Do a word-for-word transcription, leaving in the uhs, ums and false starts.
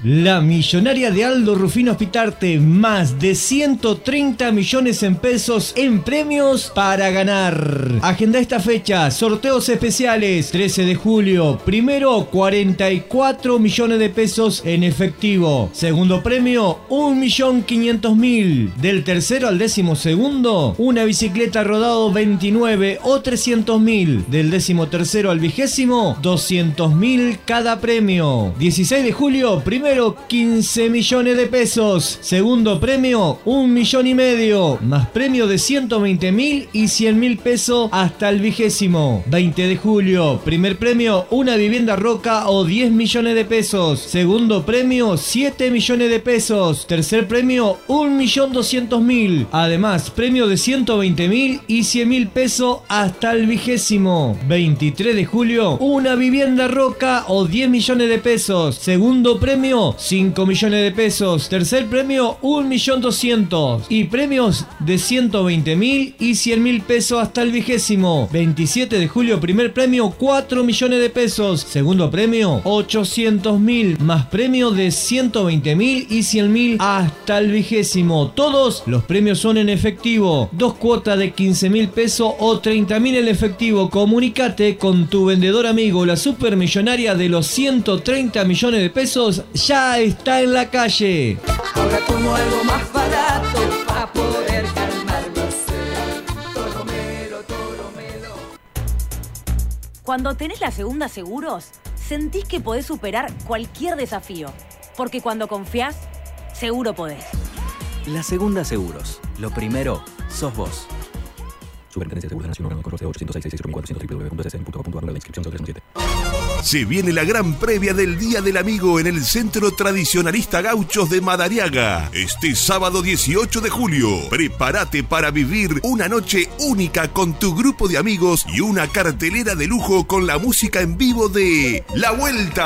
La millonaria de Aldo Rufino Spitarte, más de ciento treinta millones en pesos en premios para ganar. Agenda esta fecha, sorteos especiales, trece de julio, primero cuarenta y cuatro millones de pesos en efectivo, segundo premio un millón quinientos mil, del tercero al décimo segundo, una bicicleta Rodado veintinueve o trescientos mil, del décimo tercero al vigésimo, doscientos mil cada premio. dieciséis de julio, primero quince millones de pesos, segundo premio un millón y medio, más premio de ciento veinte mil y cien mil pesos hasta el vigésimo. veinte de julio, primer premio una vivienda Roca o diez millones de pesos, segundo premio siete millones de pesos, tercer premio un millón doscientos mil, además premio de ciento veinte mil y cien mil pesos hasta el vigésimo. veintitrés de julio, una vivienda Roca o diez millones de pesos, segundo premio cinco millones de pesos, tercer premio un millón doscientos y premios de ciento veinte mil y cien mil pesos hasta el vigésimo. veintisiete de julio, primer premio cuatro millones de pesos, segundo premio ochocientos mil, más premio de ciento veinte mil y cien mil hasta el vigésimo. Todos los premios son en efectivo, dos cuotas de quince mil pesos o treinta mil en efectivo. Comunícate con tu vendedor amigo. La supermillonaria de los ciento treinta millones de pesos ya está en la calle. Ahora tomo algo más barato para poder calmar mi sed. Toromelo, toromelo. Cuando tenés la Segunda Seguros, sentís que podés superar cualquier desafío. Porque cuando confiás, seguro podés. La Segunda Seguros. Lo primero, sos vos. Superintendencia de Seguros de Nación, número ocho cero seis seis seis cuatro cero cero, doble u doble u doble u punto s s punto com punto a r, la inscripción tres siete. Se viene la gran previa del Día del Amigo en el Centro Tradicionalista Gauchos de Madariaga. Este sábado dieciocho de julio. Prepárate para vivir una noche única con tu grupo de amigos y una cartelera de lujo con la música en vivo de La Vuelta